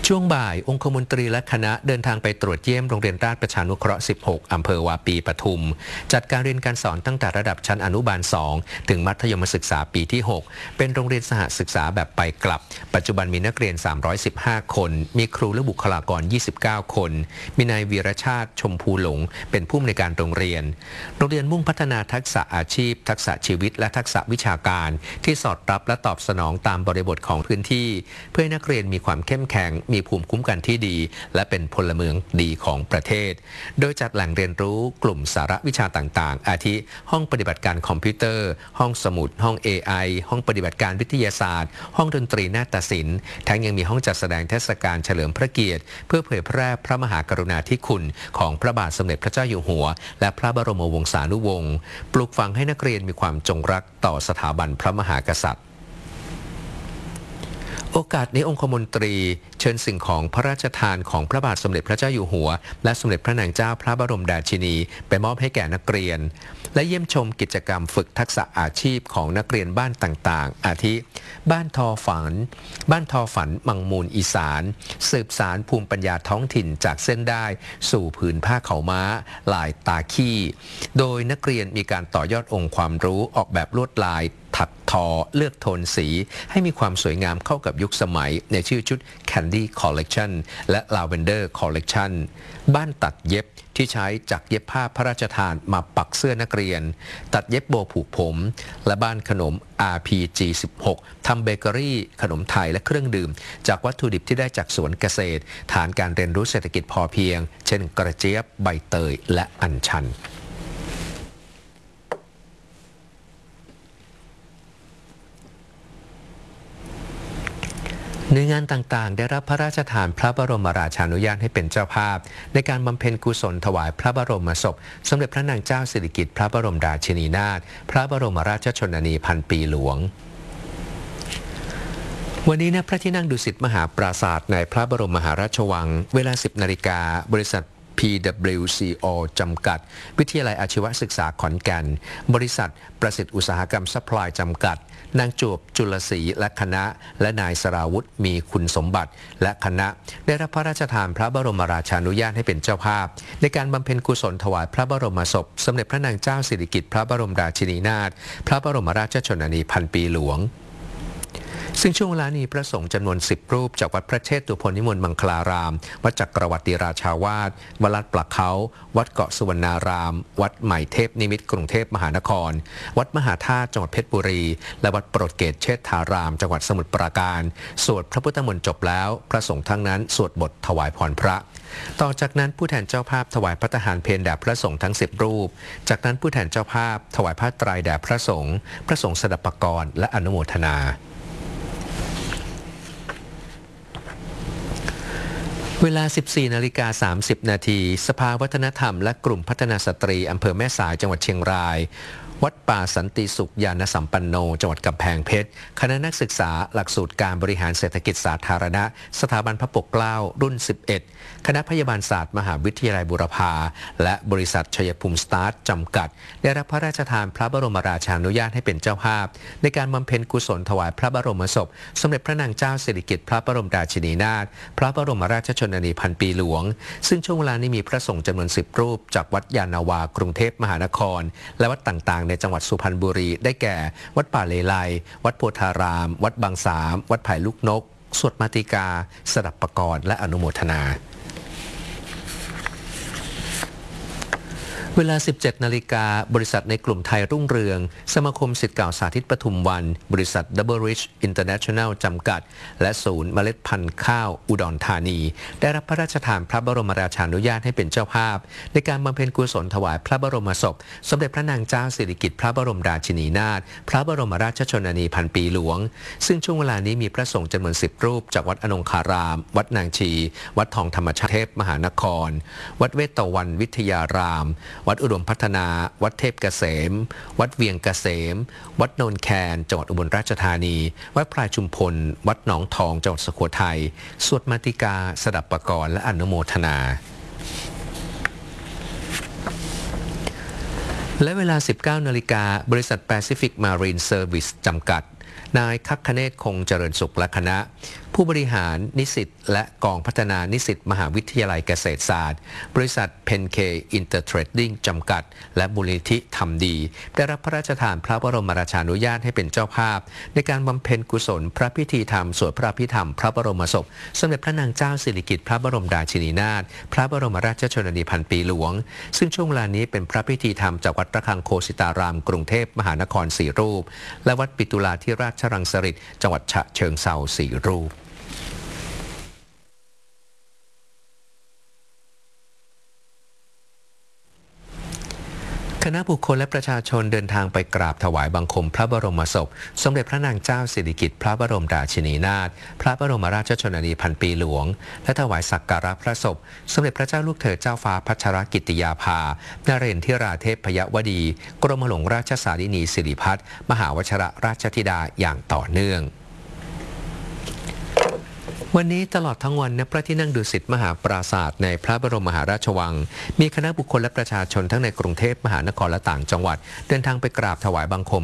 ช่วงบ่ายองคมนตรีและคณะเดินทางไปตรวจเยี่ยมโรงเรียนราชประชานุเคราะห์ 16 อำเภอวาปีปทุมจัดการเรียนการสอนตั้งแต่ระดับชั้นอนุบาล 2 ถึงมัธยมศึกษาปีที่ 6 เป็นโรงเรียนสหศึกษาแบบไปกลับปัจจุบันมีนักเรียน 315 คนมีครูและบุคลากร 29 คนมีนายวีรชาติชมพูหลงเป็นผู้อำนวยการโรงเรียนมุ่งพัฒนาทักษะอาชีพทักษะชีวิตและทักษะวิชาการที่สอดรับและตอบสนองตามบริบทของพื้นที่เพื่อให้นักเรียนมีความเข้มแข็งมีภูมิคุ้มกันที่ดีและเป็นพลเมืองดีของประเทศโดยจัดแหล่งเรียนรู้กลุ่มสาระวิชาต่างๆอาทิห้องปฏิบัติการคอมพิวเตอร์ห้องสมุดห้อง AI ห้องปฏิบัติการวิทยาศาสตร์ห้องดนตรีนาฏศิลป์ทั้งยังมีห้องจัดแสดงเทศกาลเฉลิมพระเกียรติเพื่อเผยแพร่พระมหากรุณาธิคุณของพระบาทสมเด็จพระเจ้าอยู่หัวและพระบรมวงศานุวงศ์ปลูกฝังให้นักเรียนมีความจงรักต่อสถาบันพระมหากษัตริย์โอกาสนี้องคมนตรีเชิญสิ่งของพระราชทานของพระบาทสมเด็จพระเจ้าอยู่หัวและสมเด็จพระนางเจ้าพระบรมราชินีไปมอบให้แก่นักเรียนและเยี่ยมชมกิจกรรมฝึกทักษะอาชีพของนักเรียนบ้านต่างๆอาทิบ้านทอฝันมังมูลอีสานสืบสารภูมิปัญญาท้องถิ่นจากเส้นได้สู่ผืนผ้าเขาม้าลายตาขี้โดยนักเรียนมีการต่อยอดองค์ความรู้ออกแบบลวดลายถักทอเลือกโทนสีให้มีความสวยงามเข้ากับยุคสมัยในชื่อชุด Candy Collection และ Lavender Collection บ้านตัดเย็บที่ใช้จักรเย็บผ้าพระราชทานมาปักเสื้อนักเรียนตัดเย็บโบผูกผมและบ้านขนม RPG 16 ทำเบเกอรี่ขนมไทยและเครื่องดื่มจากวัตถุดิบที่ได้จากสวนเกษตรฐานการเรียนรู้เศรษฐกิจพอเพียงเช่นกระเจี๊ยบใบเตยและอัญชันหน่วยงานต่างๆได้รับพระราชทานพระบรมราชานุญาตให้เป็นเจ้าภาพในการบำเพ็ญกุศลถวายพระบรมศพสมเด็จพระนางเจ้าสิริกิติ์พระบรมราชินีนาถพระบรมราชชนนีพันปีหลวงวันนี้ณพระที่นั่งดุสิตมหาปราสาทในพระบรมมหาราชวังเวลา 10 นาฬิกาบริษัทPWCO จำกัดวิทยาลัยอาชีวศึกษาขอนแก่นบริษัทประสิทธิ์อุตสาหกรรมซัพพลายจำกัดนางจวบจุลศรีและคณะและนายสราวุธมีคุณสมบัติและคณะได้รับพระราชทานพระบรมราชานุญาตให้เป็นเจ้าภาพในการบำเพ็ญกุศลถวายพระบรมศพสมเด็จพระนางเจ้าสิริกิติ์พระบรมราชินีนาถพระบรมราชชนนีพันปีหลวงซึ่งช่วงเวลานี้พระสงฆ์จำนวน 10 รูปจากวัดพระเชตุพนนิมนต์มังคลารามวัดจักรวรรดิราชาวาสวัดลาดปลาเขาวัดเกาะสุวรรณารามวัดใหม่เทพนิมิตรกรุงเทพมหานครวัดมหาธาตุจังหวัดเพชรบุรีและวัดโปรดเกศเชษฐารามจังหวัดสมุทรปราการสวดพระพุทธมนต์จบแล้วพระสงฆ์ทั้งนั้นสวดบทถวายพรพระต่อจากนั้นผู้แทนเจ้าภาพถวายพระทหารเพลแด่พระสงฆ์ทั้ง 10 รูปจากนั้นผู้แทนเจ้าภาพถวายผ้าไตรแด่พระสงฆ์สดับปกรณ์และอนุโมทนาเวลา 14:30 นาทีสภาวัฒนธรรมและกลุ่มพัฒนาสตรีอำเภอแม่สายจังหวัดเชียงรายวัดป่าสันติสุขญาณสัมปันโนจังหวัดกำแพงเพชรคณะนักศึกษาหลักสูตรการบริหารเศรษฐกิจสาธารณะสถาบันพระปกเกล้ารุ่น 11 คณะพยาบาลศาสตร์มหาวิทยาลัยบูรพาและบริษัทชัยภูมิสตาร์ทจำกัดได้รับพระราชทานพระบรมราชานุญาตให้เป็นเจ้าภาพในการบำเพ็ญกุศลถวายพระบรมศพสมเด็จพระนางเจ้าสิริกิติ์พระบรมราชินีนาถพระบรมราชชนนีพันปีหลวงซึ่งช่วงเวลานี้มีพระสงฆ์จำนวน 10 รูปจากวัดยานนาวากรุงเทพมหานครและวัดต่างๆในจังหวัดสุพรรณบุรีได้แก่วัดป่าเลไลวัดโพธารามวัดบางสามวัดไผ่ลูกนกสวดมาติกาสดับปกรณ์และอนุโมทนาเวลา 17 นาฬิกาบริษัทในกลุ่มไทยรุ่งเรืองสมาคมศิษย์เก่าสาธิตปทุมวันบริษัท Double Rich International จำกัดและศูนย์เมล็ดพันธุ์ข้าวอุดรธานีได้รับพระราชทานพระบรมราชานุญาตให้เป็นเจ้าภาพในการบำเพ็ญกุศลถวายพระบรมศพสมเด็จพระนางเจ้าสิริกิติ์พระบรมราชินีนาถพระบรมราชชนนีพันปีหลวงซึ่งช่วงเวลานี้มีพระสงฆ์จำนวน 10 รูปจากวัดอนงคารามวัดนางชีวัดทองธรรมชาติเทพมหานครวัดเวตตะวันวิทยารามวัดอุดมพัฒนาวัดเทพเกษมวัดเวียงเกษมวัดโนนแคนจังหวัดอุบลราชธานีวัดพลายชุมพลวัดหนองทองจังหวัดสุโขทัยสวดมาติกาสดับปกรณ์และอนุโมทนาและเวลา 19 นาฬิกาบริษัท Pacific Marine Service จำกัดนายคัคคเนศคงเจริญสุขและคณะผู้บริหารนิสิตและกองพัฒนานิสิตมหาวิทยาลัยเกษตรศาสตร์บริษัทเพนเคอินเตอร์เทรดดิ้งจำกัดและมูลนิธิทำดีได้รับพระราชทานพระบรมราชานุญาตให้เป็นเจ้าภาพในการบำเพ็ญกุศลพระพิธีธรรมสวดพระพิธรรมพระบรมศพสมเด็จพระนางเจ้าสิริกิติ์พระบรมราชินีนาถพระบรมราชชนนีพันปีหลวงซึ่งช่วงเวลานี้เป็นพระพิธีธรรมจากวัดระฆังโคสิตารามกรุงเทพมหานคร4 รูปและวัดปิตุลาธิราชรังสฤษฎ์จังหวัดฉะเชิงเทรา4 รูปคณะบุคคลและประชาชนเดินทางไปกราบถวายบังคมพระบรมศพสมเด็จพระนางเจ้าสิริกิติ์พระบรมราชินีนาถพระบรมราชชนนีพันปีหลวงและถวายสักการะพระศพสมเด็จพระเจ้าลูกเธอเจ้าฟ้าพัชรกิติยาภานเรนทิราเทพยวดีกรมหลวงราชสารินีสิริพัฒน์มหาวชรราชธิดาอย่างต่อเนื่องวันนี้ตลอดทั้งวันณพระที่นั่งดุสิตมหาปราสาทในพระบรมมหาราชวังมีคณะบุคคลและประชาชนทั้งในกรุงเทพมหานครและต่างจังหวัดเดินทางไปกราบถวายบังคม